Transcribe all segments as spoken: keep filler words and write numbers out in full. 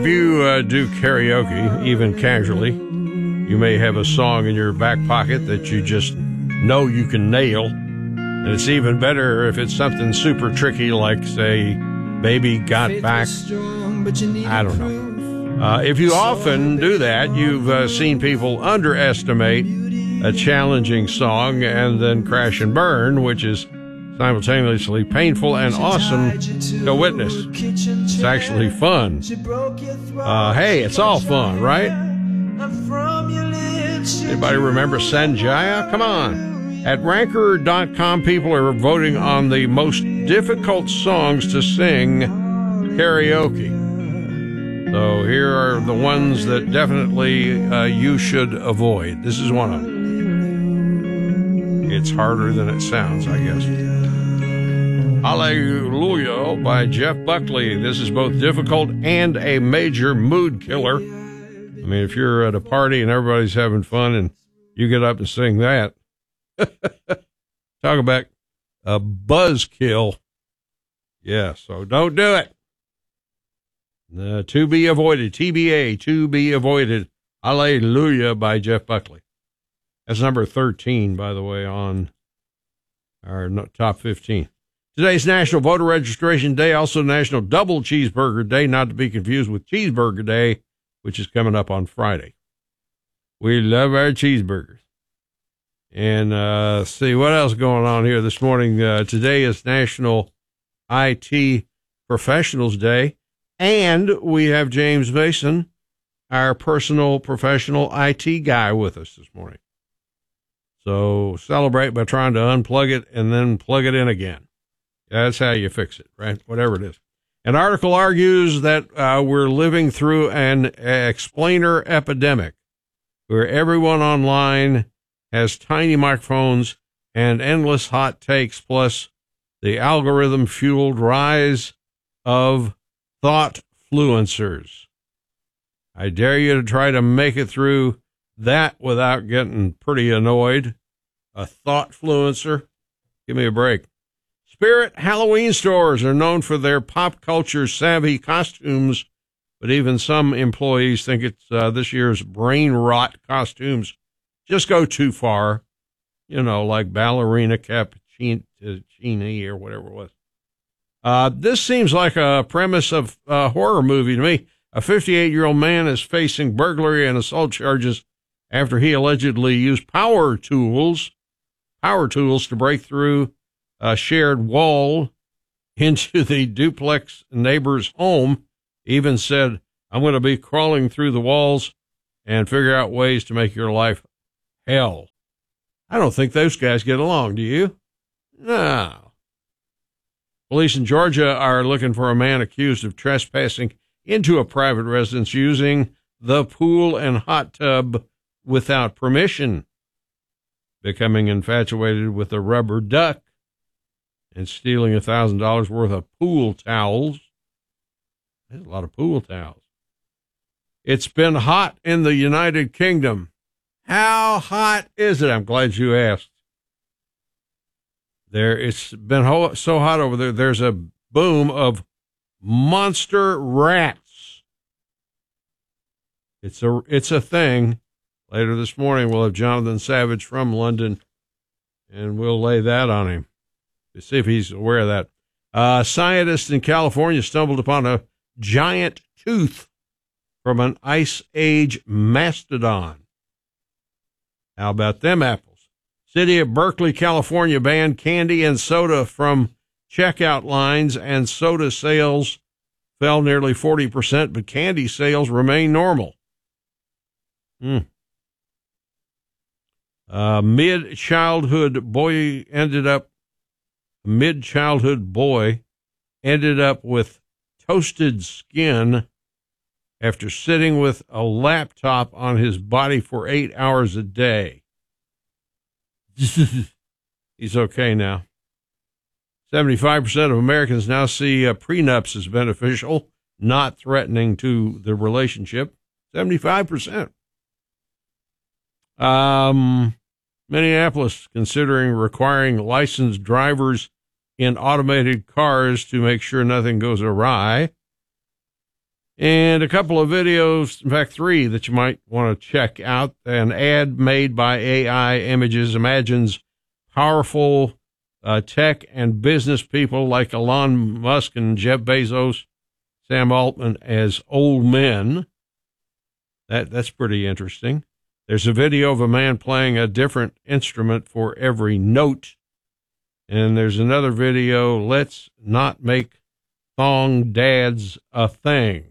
If you uh, do karaoke, even casually, you may have a song in your back pocket that you just know you can nail. And it's even better if it's something super tricky like, say, Baby Got Back. I don't know. Uh, if you often do that, you've uh, seen people underestimate a challenging song and then crash and burn, which is simultaneously painful and awesome to witness. It's actually fun. Uh, hey, it's all fun, right? Anybody remember Sanjaya? Come on. At ranker dot com, people are voting on the most difficult songs to sing karaoke. So here are the ones that definitely uh, you should avoid. This is one of them. It's harder than it sounds, I guess. Hallelujah by Jeff Buckley. This is both difficult and a major mood killer. I mean, if you're at a party and everybody's having fun and you get up and sing that, talk about a buzzkill. Yeah, so don't do it. Uh, to be avoided. T B A, to be avoided. Hallelujah by Jeff Buckley. That's number thirteen, by the way, on our top fifteen. Today's National Voter Registration Day, also National Double Cheeseburger Day, not to be confused with Cheeseburger Day, which is coming up on Friday. We love our cheeseburgers. And uh, see what else going on here this morning. Uh, today is National I T Professionals Day, and we have James Mason, our personal professional I T guy, with us this morning. So celebrate by trying to unplug it and then plug it in again. That's how you fix it, right? Whatever it is. An article argues that uh, we're living through an explainer epidemic where everyone online has tiny microphones and endless hot takes, plus the algorithm-fueled rise of thought-fluencers. I dare you to try to make it through that without getting pretty annoyed. A thought-fluencer? Give me a break. Spirit Halloween stores are known for their pop culture savvy costumes, but even some employees think it's uh, this year's brain rot costumes just go too far. You know, like ballerina cappuccini or whatever it was. Uh, this seems like a premise of a horror movie to me. A fifty-eight-year-old man is facing burglary and assault charges after he allegedly used power tools, power tools to break through a shared wall into the duplex neighbor's home. Even said, I'm going to be crawling through the walls and figure out ways to make your life hell. I don't think those guys get along, do you? No. Police in Georgia are looking for a man accused of trespassing into a private residence using the pool and hot tub without permission, becoming infatuated with a rubber duck, and stealing one thousand dollars worth of pool towels. There's a lot of pool towels. It's been hot in the United Kingdom. How hot is it? I'm glad you asked. There, it's been ho- so hot over there, there's a boom of monster rats. It's a, it's a thing. Later this morning, we'll have Jonathan Savage from London, and we'll lay that on him to see if he's aware of that. Uh, scientists in California stumbled upon a giant tooth from an Ice Age mastodon. How about them apples? City of Berkeley, California banned candy and soda from checkout lines, and soda sales fell nearly forty percent, but candy sales remain normal. Hmm. Uh, mid-childhood boy ended up, mid-childhood boy ended up with toasted skin after sitting with a laptop on his body for eight hours a day. He's okay now. seventy-five percent of Americans now see uh, prenups as beneficial, not threatening to the relationship. seventy-five percent. Um, Minneapolis considering requiring licensed drivers in automated cars to make sure nothing goes awry. And a couple of videos, in fact, three that you might want to check out. An ad made by A I Images imagines powerful uh, tech and business people like Elon Musk and Jeff Bezos, Sam Altman as old men. That That's pretty interesting. There's a video of a man playing a different instrument for every note. And there's another video, let's not make thong dads a thing.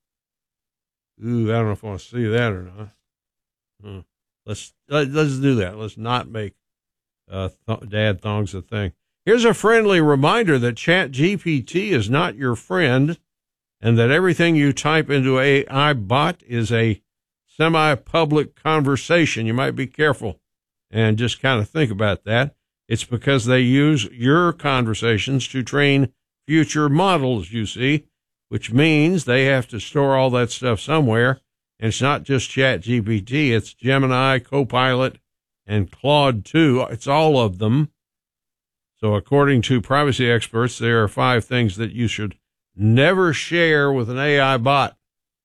Ooh, I don't know if I want to see that or not. Hmm. Let's let's do that. Let's not make uh, th- dad thongs a thing. Here's a friendly reminder that ChatGPT is not your friend, and that everything you type into A I bot is a semi-public conversation. You might be careful and just kind of think about that. It's because they use your conversations to train future models, you see, which means they have to store all that stuff somewhere. And it's not just ChatGPT, it's Gemini, Copilot, and Claude two. It's all of them. So according to privacy experts, there are five things that you should never share with an A I bot.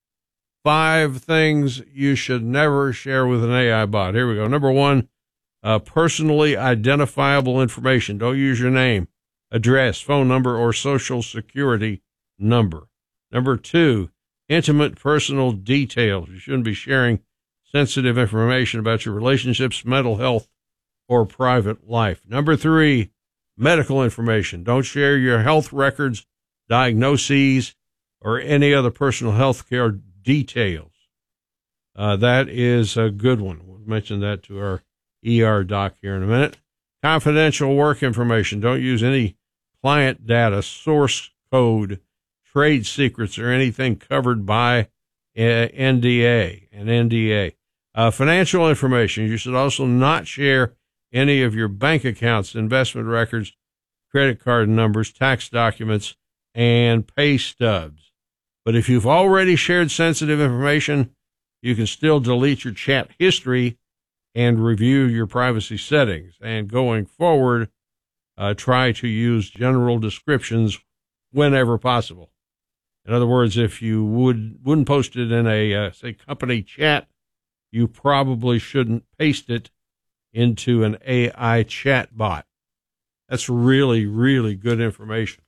Five things you should never share with an A I bot. Here we go. Number one, uh, personally identifiable information. Don't use your name, address, phone number, or social security number. Number two, intimate personal details. You shouldn't be sharing sensitive information about your relationships, mental health, or private life. Number three, medical information. Don't share your health records, diagnoses, or any other personal health care details. Uh, that is a good one. We'll mention that to our E R doc here in a minute. Confidential work information. Don't use any client data, source code, trade secrets, or anything covered by uh, N D A and N D A. Uh, financial information. You should also not share any of your bank accounts, investment records, credit card numbers, tax documents, and pay stubs. But if you've already shared sensitive information, you can still delete your chat history and review your privacy settings. And going forward, uh, try to use general descriptions whenever possible. In other words, if you would, wouldn't post it in a, uh, say, company chat, you probably shouldn't paste it into an A I chat bot. That's really, really good information.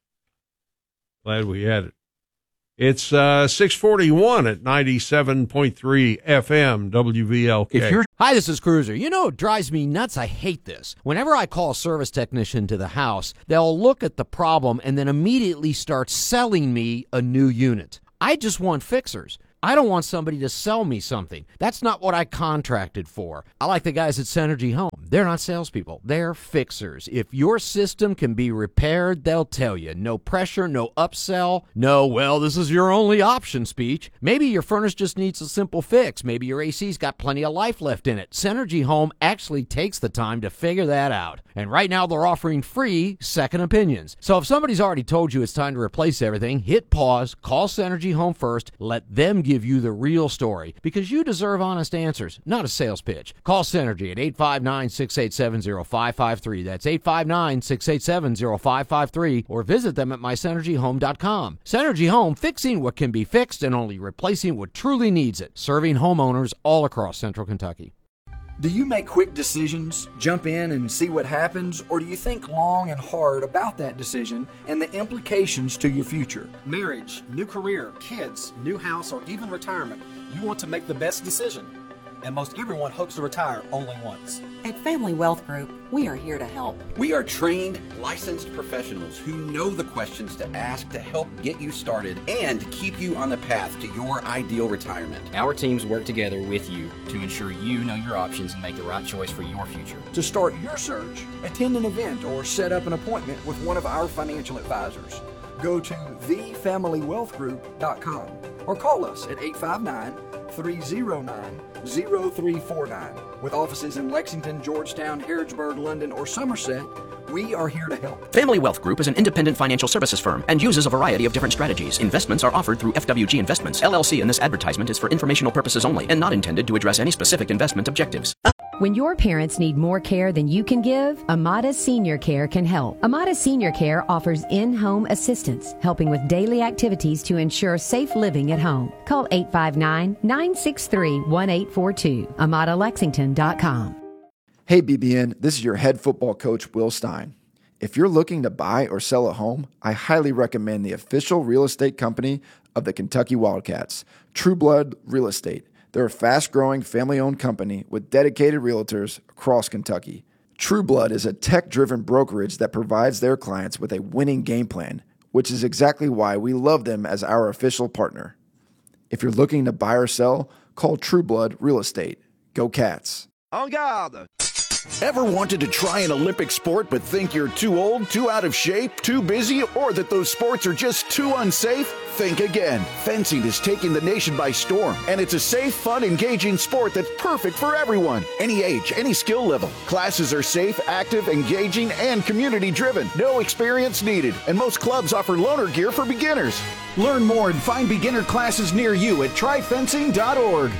Glad we had it. It's uh, six forty-one at ninety-seven point three F M W V L K. If you're Hi, this is Cruiser. You know, it drives me nuts. I hate this. Whenever I call a service technician to the house, they'll look at the problem and then immediately start selling me a new unit. I just want fixers. I don't want somebody to sell me something. That's not what I contracted for. I like the guys at Synergy Home. They're not salespeople. They're fixers. If your system can be repaired, they'll tell you. No pressure, no upsell, no, well, this is your only option speech. Maybe your furnace just needs a simple fix. Maybe your A C's got plenty of life left in it. Synergy Home actually takes the time to figure that out. And right now they're offering free second opinions. So if somebody's already told you it's time to replace everything, hit pause, call Synergy Home first, let them give you the real story, because you deserve honest answers, not a sales pitch. Call Synergy at eight five nine, six eight seven, zero five five three. That's eight five nine, six eight seven, zero five five three, or visit them at my synergy home dot com. Synergy Home, fixing what can be fixed and only replacing what truly needs it, serving homeowners all across Central Kentucky. Do you make quick decisions, jump in and see what happens, or do you think long and hard about that decision and the implications to your future? Marriage, new career, kids, new house, or even retirement. You want to make the best decision. And most everyone hopes to retire only once. At Family Wealth Group, we are here to help. We are trained, licensed professionals who know the questions to ask to help get you started and keep you on the path to your ideal retirement. Our teams work together with you to ensure you know your options and make the right choice for your future. To start your search, attend an event or set up an appointment with one of our financial advisors. Go to the family wealth group dot com or call us at eight five nine, three zero nine, zero three four nine. With offices in Lexington, Georgetown, Harrodsburg, London, or Somerset, we are here to help. Family Wealth Group is an independent financial services firm and uses a variety of different strategies. Investments are offered through F W G Investments, L L C, and this advertisement is for informational purposes only and not intended to address any specific investment objectives. When your parents need more care than you can give, Amada Senior Care can help. Amada Senior Care offers in-home assistance, helping with daily activities to ensure safe living at home. Call eight five nine, nine six three, one eight four two, amada lexington dot com. Hey B B N, this is your head football coach, Will Stein. If you're looking to buy or sell a home, I highly recommend the official real estate company of the Kentucky Wildcats, True Blood Real Estate. They're a fast-growing, family-owned company with dedicated realtors across Kentucky. True Blood is a tech-driven brokerage that provides their clients with a winning game plan, which is exactly why we love them as our official partner. If you're looking to buy or sell, call True Blood Real Estate. Go Cats! En garde! Ever wanted to try an Olympic sport but think you're too old, too out of shape, too busy, or that those sports are just too unsafe? Think again. Fencing is taking the nation by storm, and it's a safe, fun, engaging sport that's perfect for everyone. Any age, any skill level. Classes are safe, active, engaging, and community-driven. No experience needed, and most clubs offer loaner gear for beginners. Learn more and find beginner classes near you at try fencing dot org.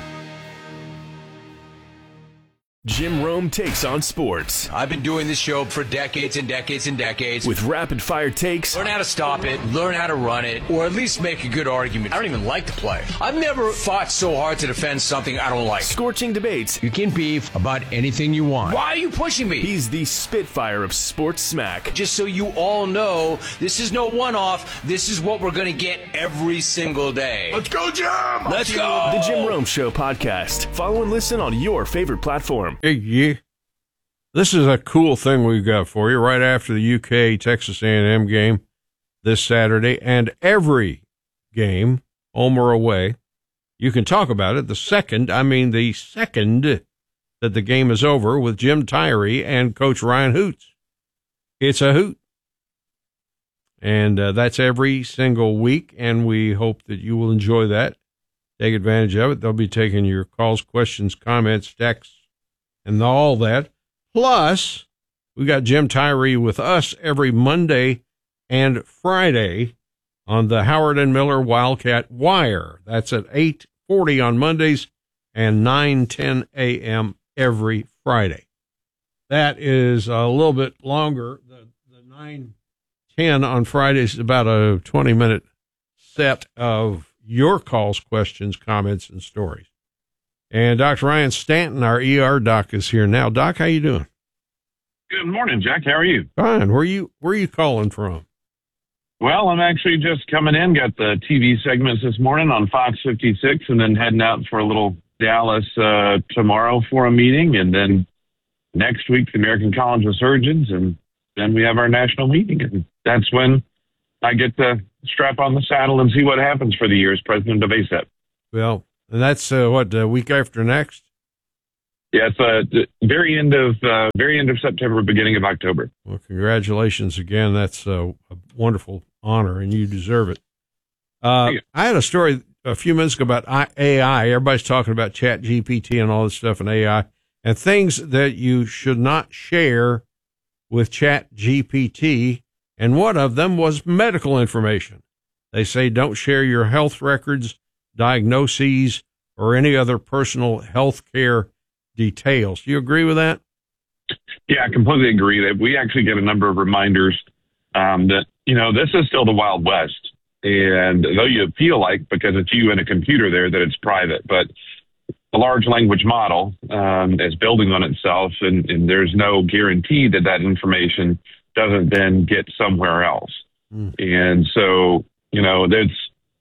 Jim Rome takes on sports. I've been doing this show for decades and decades and decades. With rapid-fire takes. Learn how to stop it, learn how to run it, or at least make a good argument. I don't even like to play. I've never fought so hard to defend something I don't like. Scorching debates. You can beef about anything you want. Why are you pushing me? He's the Spitfire of sports smack. Just so you all know, this is no one-off. This is what we're going to get every single day. Let's go, Jim! Let's go! The Jim Rome Show podcast. Follow and listen on your favorite platform. Hey, yeah. This is a cool thing we've got for you right after the U K Texas A and M game this Saturday, and every game, home or away. You can talk about it the second, I mean the second that the game is over with Jim Tyree and Coach Ryan Hoots. It's a hoot. And uh, that's every single week, and we hope that you will enjoy that. Take advantage of it. They'll be taking your calls, questions, comments, texts, and all that. Plus, we got Jim Tyree with us every Monday and Friday on the Howard and Miller Wildcat Wire. That's at eight forty on Mondays and nine ten a.m. every Friday. That is a little bit longer. The, the nine ten on Fridays is about a twenty-minute set of your calls, questions, comments, and stories. And Doctor Ryan Stanton, our E R doc, is here now. Doc, how you doing? Good morning, Jack. How are you? Fine. Where you where are you calling from? Well, I'm actually just coming in. Got the T V segments this morning on Fox fifty-six, and then heading out for a little Dallas uh, tomorrow for a meeting, and then next week the American College of Surgeons, and then we have our national meeting, and that's when I get to strap on the saddle and see what happens for the year as president of A S A P. Well, and that's uh, what the week after next. Yeah, it's uh, the very end of uh, very end of September, beginning of October. Well, congratulations again. That's uh, a wonderful honor, and you deserve it. Uh, I had a story a few minutes ago about A I. Everybody's talking about Chat G P T and all this stuff and A I and things that you should not share with Chat G P T. And one of them was medical information. They say don't share your health records, diagnoses, or any other personal health care details. Do you agree with that? Yeah, I completely agree. That we actually get a number of reminders um, that, you know, this is still the Wild West. And though you feel like, because it's you and a computer there, that it's private, but the large language model um, is building on itself, and, and there's no guarantee that that information doesn't then get somewhere else. Mm. And so, you know, there's,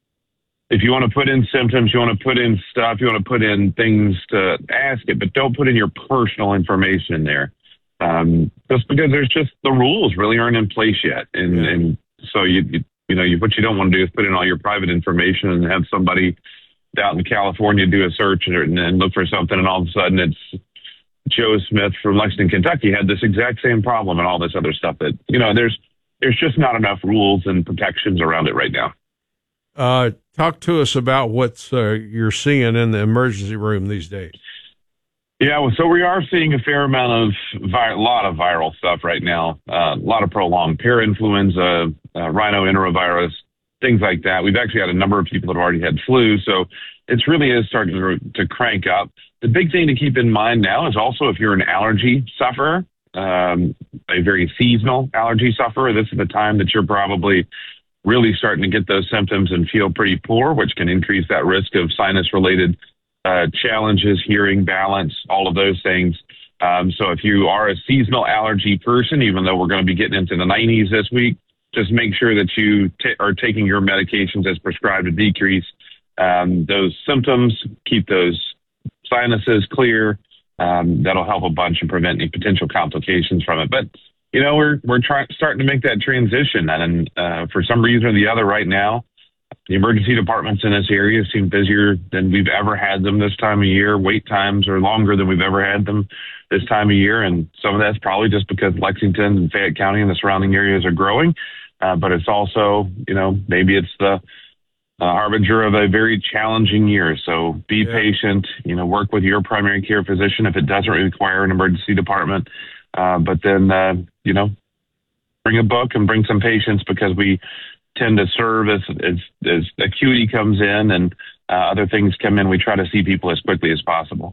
if you want to put in symptoms, you want to put in stuff, you want to put in things to ask it, but don't put in your personal information there. Um, just because there's just, the rules really aren't in place yet. And, yeah. and so you, you, you know, you, what you don't want to do is put in all your private information and have somebody out in California do a search and then look for something, and all of a sudden it's Joe Smith from Lexington, Kentucky had this exact same problem and all this other stuff that, you know, there's, there's just not enough rules and protections around it right now. Uh, talk to us about what uh, you're seeing in the emergency room these days. Yeah, well, so we are seeing a fair amount of, vi- a lot of viral stuff right now, uh, a lot of prolonged parainfluenza, uh, rhinoenterovirus, things like that. We've actually had a number of people that have already had flu, so it's really is starting to, to crank up. the big thing to keep in mind now is also if you're an allergy sufferer, um, a very seasonal allergy sufferer, this is the time that you're probably really starting to get those symptoms and feel pretty poor, which can increase that risk of sinus-related uh, challenges, hearing, balance, all of those things. Um, so if you are a seasonal allergy person, even though we're going to be getting into the nineties this week, just make sure that you t- are taking your medications as prescribed to decrease um, those symptoms, keep those sinuses clear. Um, that'll help a bunch and prevent any potential complications from it. But, you know, we're we're trying starting to make that transition. And uh, for some reason or the other right now, the emergency departments in this area seem busier than we've ever had them this time of year. Wait times are longer than we've ever had them this time of year. And some of that's probably just because Lexington and Fayette County and the surrounding areas are growing. Uh, but it's also, you know, maybe it's the uh, harbinger of a very challenging year. So be yeah. patient, you know, work with your primary care physician if it doesn't require an emergency department. Uh, but then, uh, you know, bring a book and bring some patience because we tend to serve as, as, as acuity comes in and uh, other things come in. We try to see people as quickly as possible.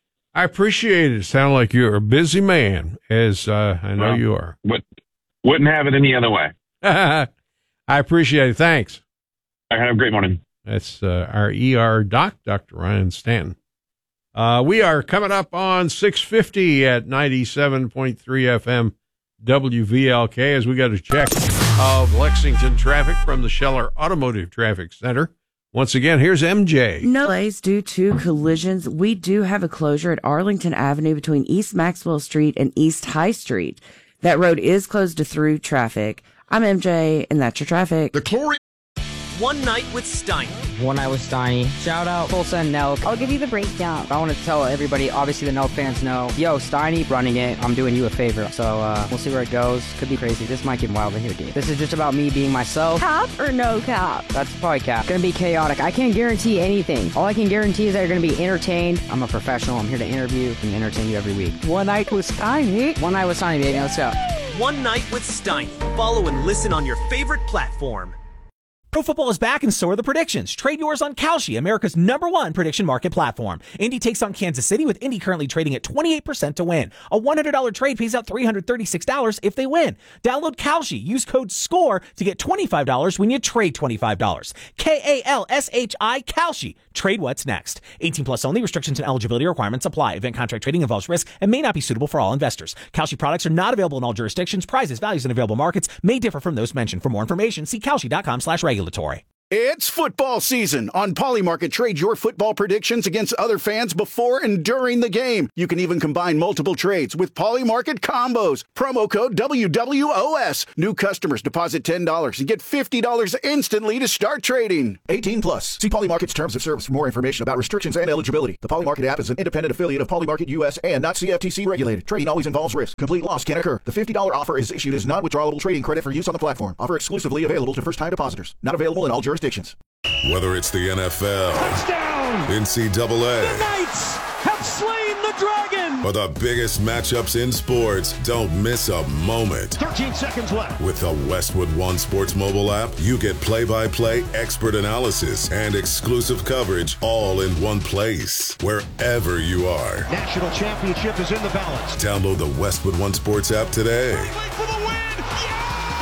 I appreciate it. Sound like you're a busy man, as uh, I know well, you are. Would, wouldn't have it any other way. I appreciate it. Thanks. I have a great morning. That's uh, our E R doc, Doctor Ryan Stanton. Uh, we are coming up on six fifty at ninety-seven point three F M W V L K as we got a check of Lexington traffic from the Scheller Automotive Traffic Center. Once again, here's M J. No delays due to collisions. We do have a closure at Arlington Avenue between East Maxwell Street and East High Street. That road is closed to through traffic. I'm M J, and that's your traffic. The Chlorine. One Night with Steiny. One Night with Steiny. Shout out Tulsa and Nelk. I'll give you the breakdown. I want to tell everybody, obviously the Nelk fans know, yo, Steiny running it. I'm doing you a favor. So uh, we'll see where it goes. Could be crazy. This might get wild in here, dude. This is just about me being myself. Cap or no cap? That's probably cap. Gonna be chaotic. I can't guarantee anything. All I can guarantee is that you're gonna be entertained. I'm a professional. I'm here to interview and entertain you every week. One Night with Steiny. One Night with Steiny, baby. Let's go. One Night with Steiny. Follow and listen on your favorite platform. Pro football is back, and so are the predictions. Trade yours on Kalshi, America's number one prediction market platform. Indy takes on Kansas City, with Indy currently trading at twenty-eight percent to win. A one hundred dollars trade pays out three hundred thirty-six dollars if they win. Download Kalshi. Use code SCORE to get twenty-five dollars when you trade twenty-five dollars. K A L S H I, Kalshi. Trade what's next. eighteen plus only. Restrictions and eligibility requirements apply. Event contract trading involves risk and may not be suitable for all investors. Kalshi products are not available in all jurisdictions. Prices, values, and available markets may differ from those mentioned. For more information, see Kalshi.com slash regulatory. It's football season. On Polymarket, trade your football predictions against other fans before and during the game. You can even combine multiple trades with Polymarket combos. Promo code W W O S. New customers deposit ten dollars and get fifty dollars instantly to start trading. eighteen plus. See Polymarket's terms of service for more information about restrictions and eligibility. The Polymarket app is an independent affiliate of Polymarket U S and not C F T C regulated. Trading always involves risk. Complete loss can occur. The fifty dollars offer is issued as non-withdrawable trading credit for use on the platform. Offer exclusively available to first-time depositors. Not available in all jurisdictions. Whether it's the N F L, touchdown, N C double A, the Knights have slain the dragon, or the biggest matchups in sports, don't miss a moment. thirteen seconds left. With the Westwood One Sports mobile app, you get play-by-play expert analysis and exclusive coverage all in one place, wherever you are. National championship is in the balance. Download the Westwood One Sports app today. For the win. Yeah!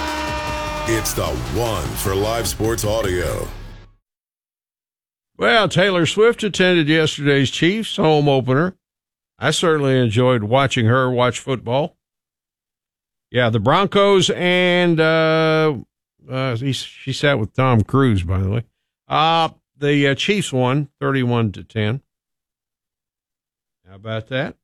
It's the one for live sports audio. Well, Taylor Swift attended yesterday's Chiefs home opener. I certainly enjoyed watching her watch football. Yeah, the Broncos and uh, uh, he, she sat with Tom Cruise, by the way. Uh, the uh, Chiefs won thirty-one to ten. How about that?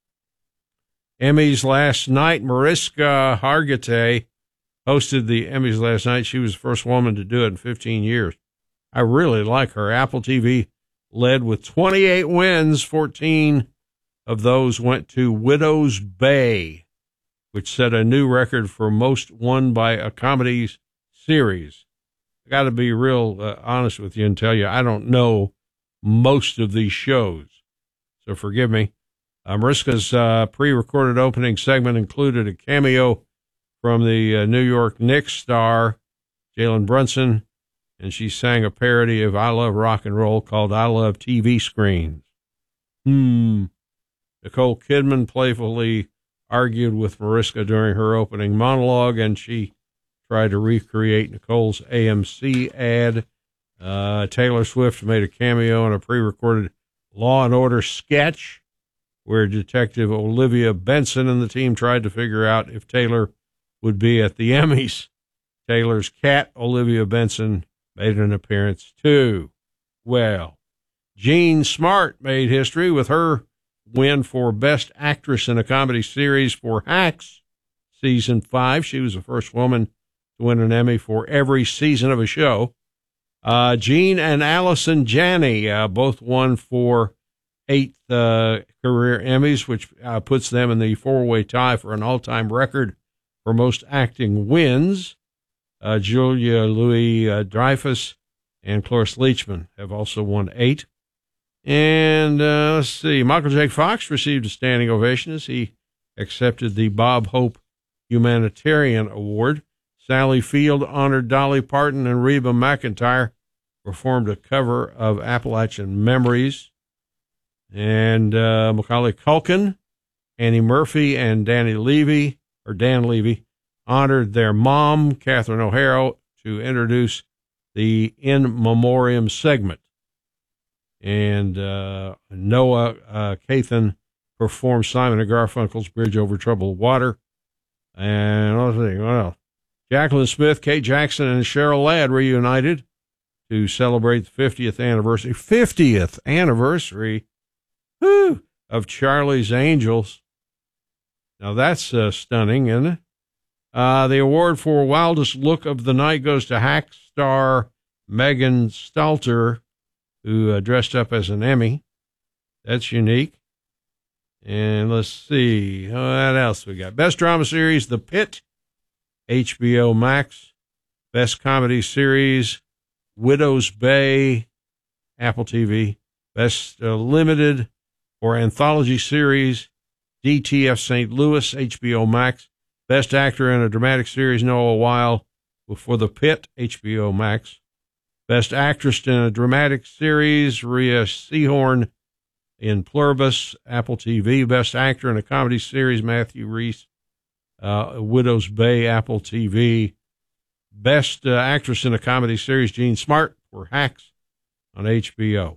Emmys last night, Mariska Hargitay hosted the Emmys last night. She was the first woman to do it in fifteen years. I really like her. Apple T V led with twenty-eight wins. fourteen of those went to Widow's Bay, which set a new record for most won by a comedy series. I got to be real uh, honest with you and tell you, I don't know most of these shows, so forgive me. Uh, Mariska's uh, pre-recorded opening segment included a cameo from the uh, New York Knicks star, Jalen Brunson, and she sang a parody of I Love Rock and Roll called I Love T V Screens. Hmm. Nicole Kidman playfully argued with Mariska during her opening monologue, and she tried to recreate Nicole's A M C ad. Uh, Taylor Swift made a cameo in a pre-recorded Law and Order sketch where Detective Olivia Benson and the team tried to figure out if Taylor would be at the Emmys. Taylor's cat, Olivia Benson, made an appearance too. Well, Jean Smart made history with her win for Best Actress in a Comedy Series for Hacks Season five. She was the first woman to win an Emmy for every season of a show. Uh, Jean and Allison Janney uh, both won for eighth uh, career Emmys, which uh, puts them in the four-way tie for an all-time record for most acting wins. Uh, Julia Louis-Dreyfus and Cloris Leachman have also won eight. And uh, let's see, Michael J. Fox received a standing ovation as he accepted the Bob Hope Humanitarian Award. Sally Field honored Dolly Parton, and Reba McEntire performed a cover of Appalachian Memories. And uh, Macaulay Culkin, Annie Murphy, and Danny Levy, or Dan Levy, honored their mom, Catherine O'Hara, to introduce the In Memoriam segment. And uh, Noah uh, Cathan performed Simon and Garfunkel's Bridge Over Troubled Water. And let's see, what else? Jacqueline Smith, Kate Jackson, and Cheryl Ladd reunited to celebrate the fiftieth anniversary, fiftieth anniversary whew, of Charlie's Angels. Now that's uh, stunning, isn't it? Uh, the award for wildest look of the night goes to hack star Megan Stalter, who uh, dressed up as an Emmy. That's unique. And let's see, what else we got? Best drama series, The Pit, H B O Max. Best comedy series, Widow's Bay, Apple T V. Best uh, limited or anthology series, D T F Saint Louis, H B O Max. Best actor in a dramatic series, Noah Weil, for The Pit, H B O Max. Best actress in a dramatic series, Rhea Seehorn in Pluribus, Apple T V. Best actor in a comedy series, Matthew Rhys, uh, Widow's Bay, Apple T V. Best uh, actress in a comedy series, Jean Smart, for Hacks on H B O.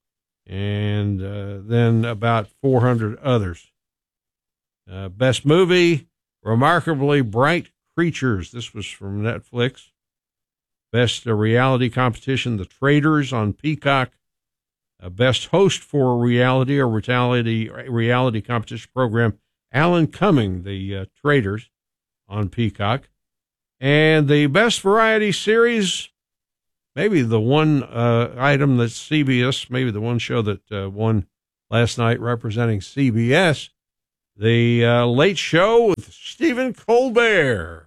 And uh, then about four hundred others. Uh, best movie, Remarkably Bright Creatures. This was from Netflix. Best uh, reality competition, The Traitors on Peacock. Uh, best host for a reality or reality, reality competition program, Alan Cumming, The uh, Traitors on Peacock. And the best variety series, maybe the one uh, item that C B S, maybe the one show that uh, won last night representing C B S, The uh, Late Show with Stephen Colbert.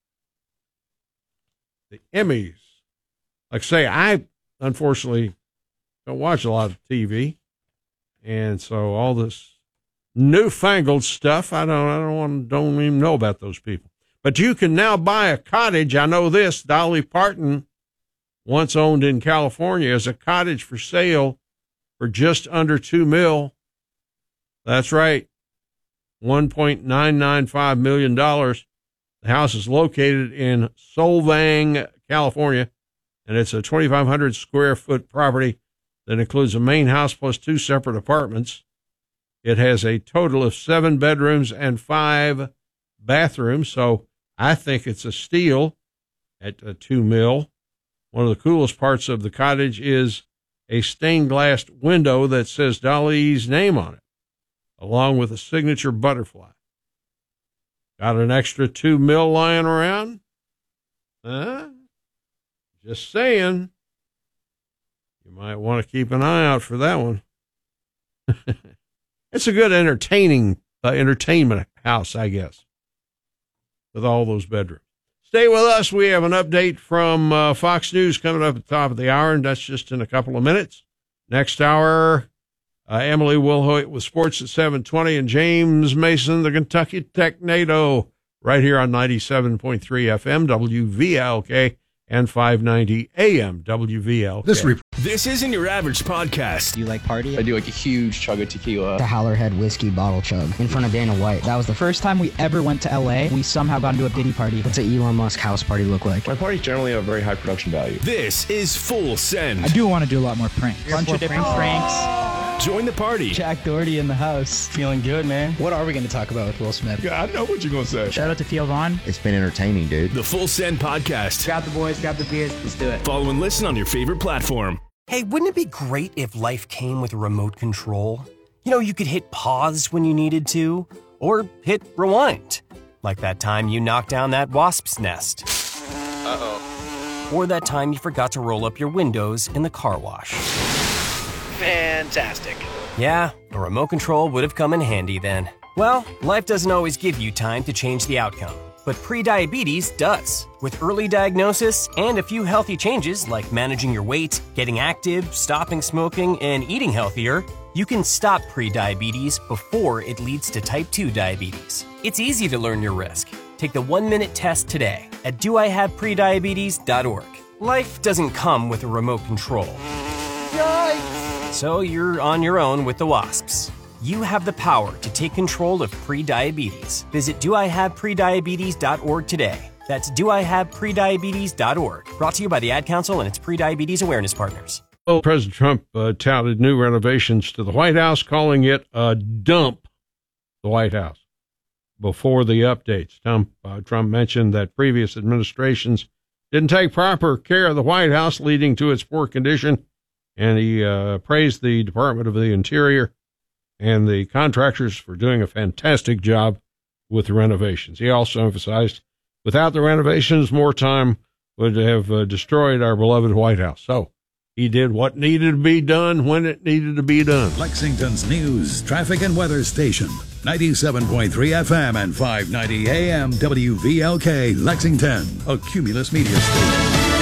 The Emmys. Like I say, I unfortunately don't watch a lot of T V, and so all this newfangled stuff, I don't, I don't want, don't even know about those people. But you can now buy a cottage. I know this. Dolly Parton once owned in California as a cottage for sale for just under two mil. That's right. one point nine nine five million dollars. The house is located in Solvang, California, and it's a twenty-five hundred square foot property that includes a main house plus two separate apartments. It has a total of seven bedrooms and five bathrooms, so I think it's a steal at a two mil. One of the coolest parts of the cottage is a stained glass window that says Dolly's name on it, along with a signature butterfly. Got an extra two mil lying around? Huh? Just saying. You might want to keep an eye out for that one. It's a good entertaining uh, entertainment house, I guess, with all those bedrooms. Stay with us. We have an update from uh, Fox News coming up at the top of the hour, and that's just in a couple of minutes. Next hour, uh, Emily Wilhoit with sports at seven twenty, and James Mason, the Kentucky Technado, right here on ninety-seven point three F M, W V L K, and five ninety A M W V L K. This re- This isn't your average podcast. Do you like party? I do like a huge chug of tequila. The Howlerhead Whiskey Bottle Chug in front of Dana White. That was the first time we ever went to L A. We somehow got into a Diddy party. What's an Elon Musk house party look like? My parties generally have a very high production value. This is Full Send. I do want to do a lot more pranks. A bunch of different pranks. Join the party. Jack Doherty in the house. Feeling good, man. What are we going to talk about with Will Smith? Yeah, I know what you're going to say. Shout out to Theo Vaughn. It's been entertaining, dude. The Full Send Podcast. Grab the boys, grab the beers. Let's do it. Follow and listen on your favorite platform. Hey, wouldn't it be great if life came with a remote control? You know, you could hit pause when you needed to, or hit rewind. Like that time you knocked down that wasp's nest. Uh-oh. Or that time you forgot to roll up your windows in the car wash. Fantastic. Yeah, a remote control would have come in handy then. Well, life doesn't always give you time to change the outcome, but prediabetes does. With early diagnosis and a few healthy changes like managing your weight, getting active, stopping smoking, and eating healthier, you can stop prediabetes before it leads to type two diabetes. It's easy to learn your risk. Take the one-minute test today at do I have prediabetes dot org. Life doesn't come with a remote control. Yikes! So you're on your own with the wasps. You have the power to take control of prediabetes. Visit do I have prediabetes dot org today. That's do I have prediabetes dot org. Brought to you by the Ad Council and its prediabetes awareness partners. Well, President Trump uh, touted new renovations to the White House, calling it a dump, the White House, before the updates. Trump, uh, Trump mentioned that previous administrations didn't take proper care of the White House, leading to its poor condition, and he uh, praised the Department of the Interior and the contractors for doing a fantastic job with the renovations. He also emphasized without the renovations, more time would have uh, destroyed our beloved White House. So he did what needed to be done when it needed to be done. Lexington's news, traffic, and weather station. ninety-seven point three F M and five ninety A M W V L K, Lexington, a Cumulus Media station.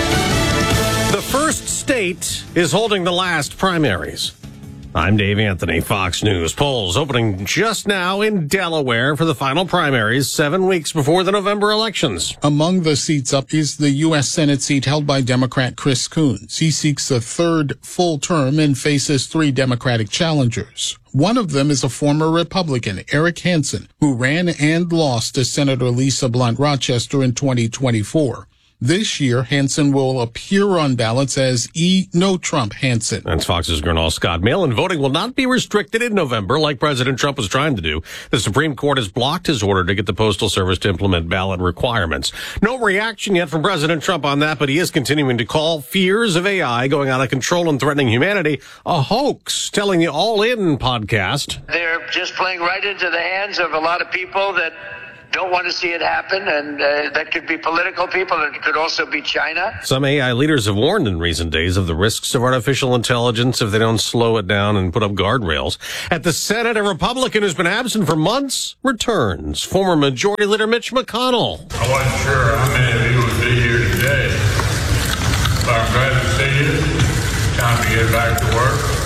The first state is holding the last primaries. I'm Dave Anthony, Fox News. Polls opening just now in Delaware for the final primaries, seven weeks before the November elections. Among the seats up is the U S Senate seat held by Democrat Chris Coons. He seeks a third full term and faces three Democratic challengers. One of them is a former Republican, Eric Hansen, who ran and lost to Senator Lisa Blunt Rochester in twenty twenty-four. This year, Hansen will appear on ballots as E. No Trump Hansen. That's Fox's Gernal Scott. Mail-in voting will not be restricted in November like President Trump was trying to do. The Supreme Court has blocked his order to get the Postal Service to implement ballot requirements. No reaction yet from President Trump on that, but he is continuing to call fears of A I going out of control and threatening humanity a hoax, telling the All In podcast. They're just playing right into the hands of a lot of people that don't want to see it happen, and uh, that could be political people, and it could also be China. Some A I leaders have warned in recent days of the risks of artificial intelligence if they don't slow it down and put up guardrails. At the Senate, a Republican who's been absent for months returns. Former Majority Leader Mitch McConnell. I wasn't sure how many of you would be here today, but I'm glad to see you. Time to get back to work.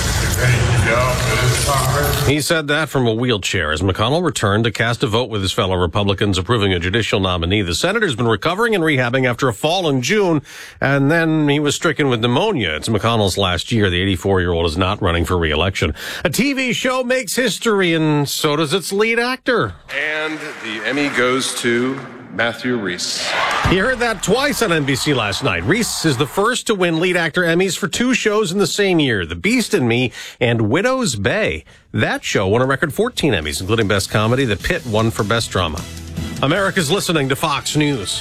He said that from a wheelchair as McConnell returned to cast a vote with his fellow Republicans approving a judicial nominee. The senator's been recovering and rehabbing after a fall in June, and then he was stricken with pneumonia. It's McConnell's last year. The eighty-four-year-old is not running for re-election. A T V show makes history, and so does its lead actor. And the Emmy goes to Matthew Rhys. You heard that twice on N B C last night. Rhys is the first to win lead actor Emmys for two shows in the same year, The Beast and Me and Widow's Bay. That show won a record fourteen Emmys, including Best Comedy. The Pit won for Best Drama. America's listening to Fox News.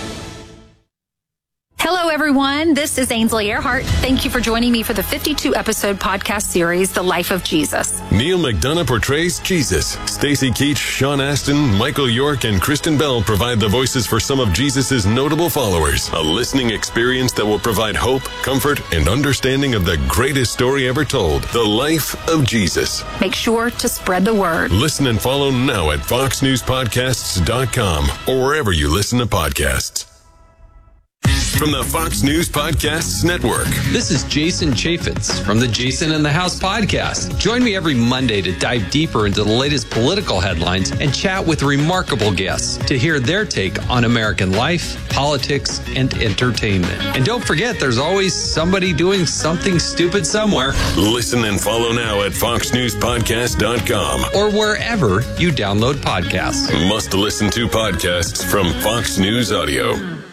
Hello, everyone. This is Ainsley Earhart. Thank you for joining me for the fifty-two episode podcast series, The Life of Jesus. Neil McDonough portrays Jesus. Stacey Keach, Sean Astin, Michael York, and Kristen Bell provide the voices for some of Jesus' notable followers. A listening experience that will provide hope, comfort, and understanding of the greatest story ever told, The Life of Jesus. Make sure to spread the word. Listen and follow now at fox news podcasts dot com or wherever you listen to podcasts. from the Fox News Podcasts Network. This is Jason Chaffetz from the Jason in the House podcast. Join me every Monday to dive deeper into the latest political headlines and chat with remarkable guests to hear their take on American life, politics, and entertainment. And don't forget, there's always somebody doing something stupid somewhere. Listen and follow now at fox news podcast dot com or wherever you download podcasts. Must listen to podcasts from Fox News Audio.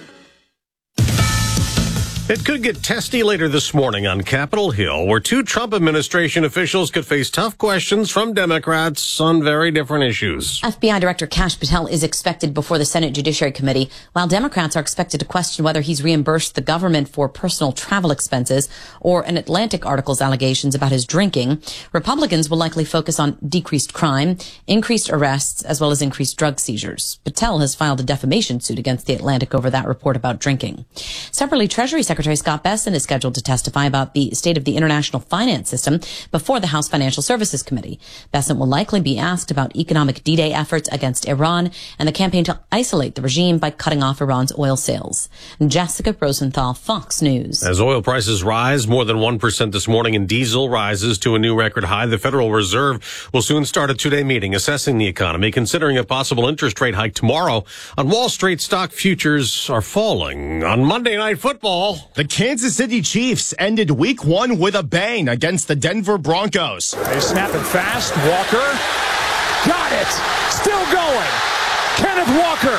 It could get testy later this morning on Capitol Hill, where two Trump administration officials could face tough questions from Democrats on very different issues. F B I Director Kash Patel is expected before the Senate Judiciary Committee, while Democrats are expected to question whether he's reimbursed the government for personal travel expenses or an Atlantic article's allegations about his drinking. Republicans will likely focus on decreased crime, increased arrests, as well as increased drug seizures. Patel has filed a defamation suit against the Atlantic over that report about drinking. Separately, Treasury Secretary Secretary Scott Bessent is scheduled to testify about the state of the international finance system before the House Financial Services Committee. Bessent will likely be asked about economic D-Day efforts against Iran and the campaign to isolate the regime by cutting off Iran's oil sales. Jessica Rosenthal, Fox News. As oil prices rise more than one percent this morning and diesel rises to a new record high, the Federal Reserve will soon start a two-day meeting assessing the economy, considering a possible interest rate hike tomorrow. On Wall Street, stock futures are falling. On Monday Night Football, the Kansas City Chiefs ended week one with a bang against the Denver Broncos. They snap it fast. Walker got it. Still going. Kenneth Walker.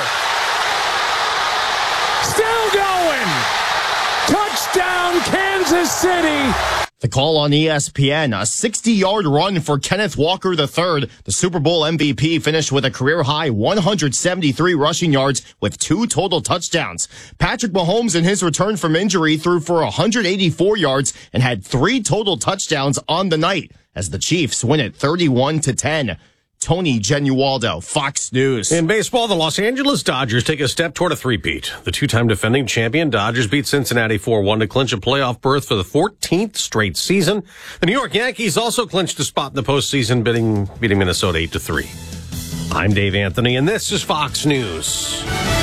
Still going. Touchdown, Kansas City. The call on E S P N, a sixty-yard run for Kenneth Walker the third. The Super Bowl M V P finished with a career-high one hundred seventy-three rushing yards with two total touchdowns. Patrick Mahomes, in his return from injury, threw for one hundred eighty-four yards and had three total touchdowns on the night as the Chiefs win it thirty-one to ten. Tony Genualdo, Fox News. In baseball, the Los Angeles Dodgers take a step toward a three-peat. The two-time defending champion Dodgers beat Cincinnati four one to clinch a playoff berth for the fourteenth straight season. The New York Yankees also clinched a spot in the postseason, beating, beating Minnesota eight to three. I'm Dave Anthony, and this is Fox News.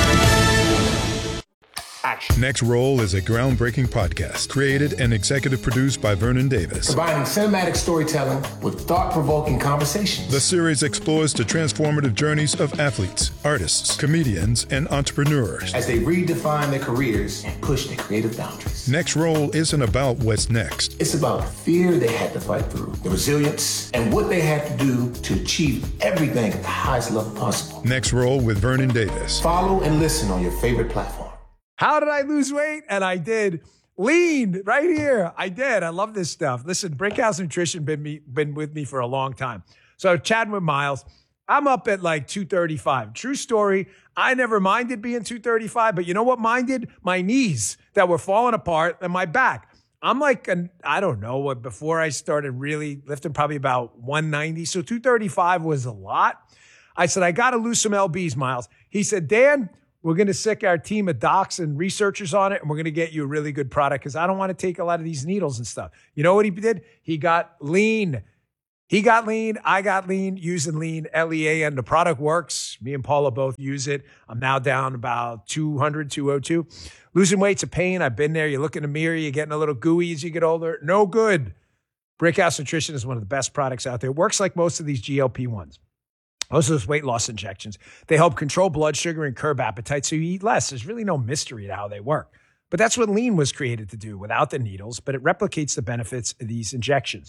Next Roll is a groundbreaking podcast created and executive produced by Vernon Davis. Combining cinematic storytelling with thought-provoking conversations. The series explores the transformative journeys of athletes, artists, comedians, and entrepreneurs as they redefine their careers and push their creative boundaries. Next Roll isn't about what's next. It's about the fear they had to fight through, the resilience, and what they had to do to achieve everything at the highest level possible. Next Roll with Vernon Davis. Follow and listen on your favorite platform. How did I lose weight? And I did. Lean right here. I did. I love this stuff. Listen, Brickhouse Nutrition been me been with me for a long time. So chatting with Miles, I'm up at like two thirty-five. True story. I never minded being two thirty-five, but you know what minded? My knees that were falling apart and my back. I'm like, an, I don't know what, before I started really lifting, probably about one ninety. So two thirty-five was a lot. I said, I got to lose some L Bs, Miles. He said, Dan, we're going to sick our team of docs and researchers on it, and we're going to get you a really good product because I don't want to take a lot of these needles and stuff. You know what he did? He got lean. He got lean. I got lean using lean, L E A, and the product works. Me and Paula both use it. I'm now down about two hundred, two oh two. Losing weight's a pain. I've been there. You look in the mirror, you're getting a little gooey as you get older. No good. Brickhouse Nutrition is one of the best products out there. It works like most of these G L P ones. Most of those weight loss injections, they help control blood sugar and curb appetite so you eat less. There's really no mystery to how they work. But that's what lean was created to do without the needles, but it replicates the benefits of these injections.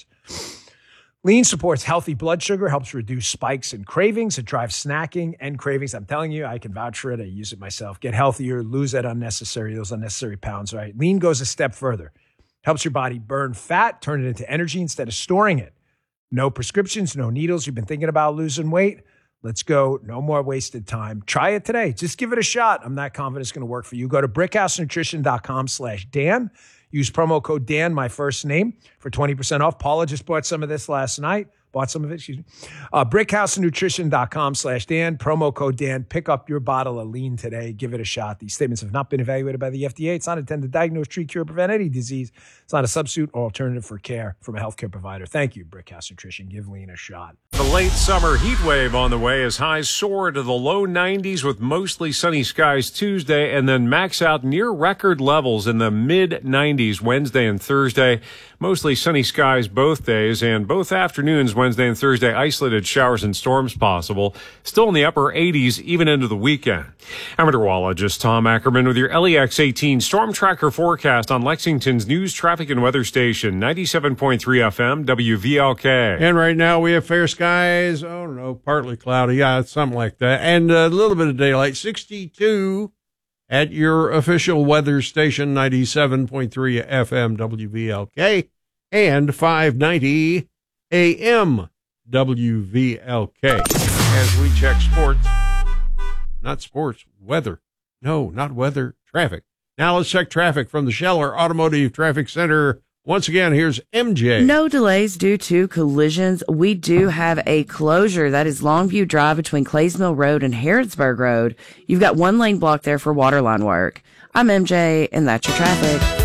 Lean supports healthy blood sugar, helps reduce spikes and cravings. It drives snacking and cravings. I'm telling you, I can vouch for it. I use it myself. Get healthier, lose that unnecessary, those unnecessary pounds, right? Lean goes a step further. Helps your body burn fat, turn it into energy instead of storing it. No prescriptions, no needles. You've been thinking about losing weight? Let's go. No more wasted time. Try it today. Just give it a shot. I'm not confident it's going to work for you. Go to brickhousenutrition.com slash Dan. Use promo code Dan, my first name, for twenty percent off. Paula just bought some of this last night. Bought some of it, excuse me. Uh, brickhousenutrition.com slash Dan. Promo code Dan. Pick up your bottle of lean today. Give it a shot. These statements have not been evaluated by the F D A. It's not intended to diagnose, treat, cure, prevent any disease. It's not a substitute or alternative for care from a healthcare provider. Thank you, Brickhouse Nutrition. Give lean a shot. The late summer heat wave on the way as highs soar to the low nineties with mostly sunny skies Tuesday and then max out near record levels in the mid nineties Wednesday and Thursday. Mostly sunny skies both days, and both afternoons, Wednesday and Thursday, isolated showers and storms possible. Still in the upper eighties even into the weekend. I'm meteorologist Tom Ackerman with your L E X eighteen Storm Tracker forecast on Lexington's news, traffic, and weather station, ninety-seven point three F M, W V L K. And right now we have fair skies. Oh, no, partly cloudy. Yeah, it's something like that. And a little bit of daylight, sixty-two at your official weather station, ninety-seven point three F M, W V L K, and five ninety A M, W V L K. As we check sports, not sports, weather. No, not weather, traffic. Now let's check traffic from the Scheller Automotive Traffic Center. Once again, here's M J. No delays due to collisions. We do have a closure. That is Longview Drive between Clays Mill Road and Harrodsburg Road. You've got one lane blocked there for waterline work. I'm M J, and that's your traffic.